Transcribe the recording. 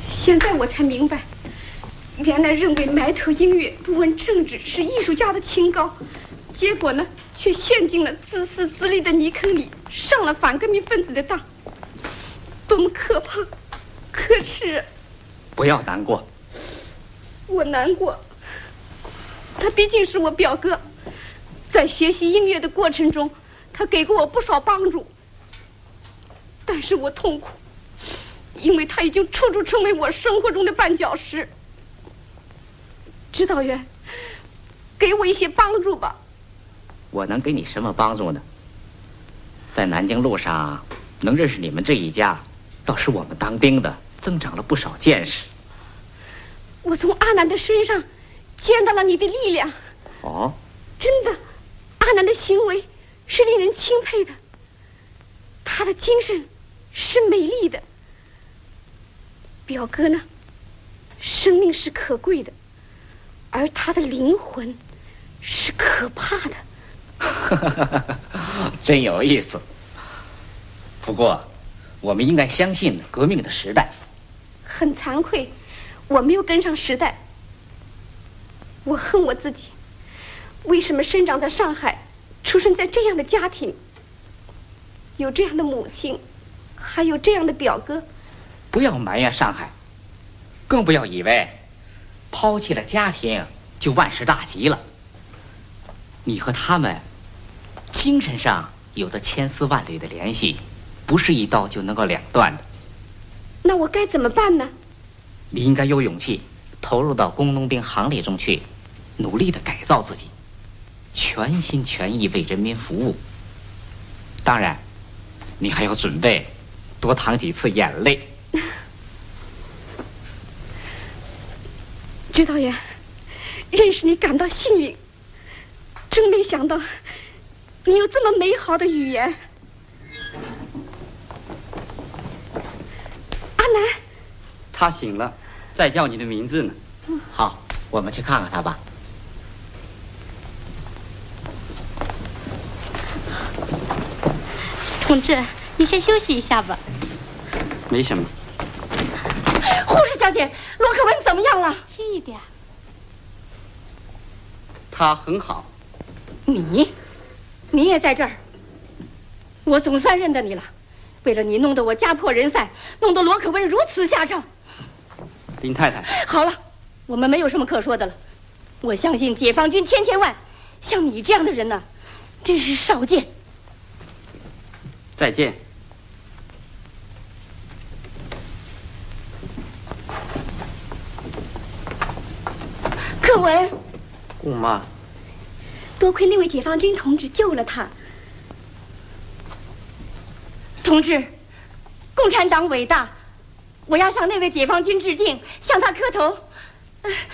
现在我才明白，原来认为埋头音乐不问政治是艺术家的清高，结果呢却陷进了自私自利的泥坑里，上了反革命分子的当，多么可怕可耻！ 不要难过。 我难过，他毕竟是我表哥，在学习音乐的过程中，他给过我不少帮助，但是我痛苦，因为他已经处处成为我生活中的绊脚石。指导员，给我一些帮助吧。 我能给你什么帮助呢？在南京路上能认识你们这一家，倒是我们当兵的增长了不少见识。 我从阿南的身上见到了你的力量。 哦， 真的，阿南的行为是令人钦佩的，他的精神是美丽的。表哥呢，生命是可贵的，而他的灵魂是可怕的。 真有意思。不过我们应该相信革命的时代。 很惭愧，我没有跟上时代。我恨我自己，为什么生长在上海，出生在这样的家庭，有这样的母亲，还有这样的表哥。 不要埋怨上海，更不要以为抛弃了家庭就万事大吉了。你和他们精神上有着千丝万缕的联系，不是一刀就能够两断的。 那我该怎么办呢？ 你应该有勇气投入到工农兵行列中去，努力地改造自己，全心全意为人民服务。当然你还要准备多淌几次眼泪。 指导员，认识你感到幸运，真没想到你有这么美好的语言。阿南， 他醒了，在叫你的名字呢。 好，我们去看看他吧。 同志，你先休息一下吧。 没什么。 护士小姐，罗可文怎么样了？ 轻一点。 他很好。 你也在这儿？我总算认得你了。为了你，弄得我家破人散，弄得罗可文如此下场。 林太太， 好了，我们没有什么可说的了。我相信解放军千万，像你这样的人呢，真是少见。 再见。 可文， 姑妈， 多亏那位解放军同志救了他。 同志，共产党伟大，我要向那位解放军致敬，向他磕头。